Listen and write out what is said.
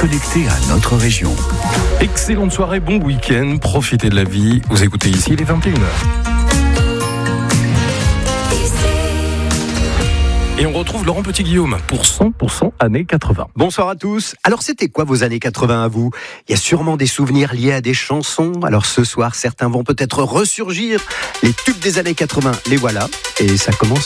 connecté à notre région. Excellente soirée, bon week-end, profitez de la vie. Vous écoutez ici, il est 21h. Et on retrouve Laurent Petit-Guillaume pour 100% années 80. Bonsoir à tous. Alors c'était quoi vos années 80 à vous ? Il y a sûrement des souvenirs liés à des chansons. Alors ce soir, certains vont peut-être ressurgir. Les tubes des années 80, les voilà. Et ça commence